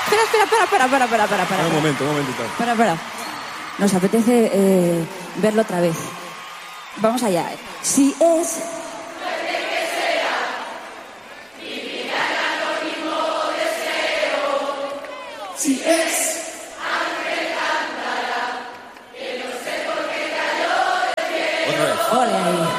Para. Un momentito. Para. Nos apetece verlo otra vez. Vamos allá. Si es... Si es... Otra vez. Ole ahí.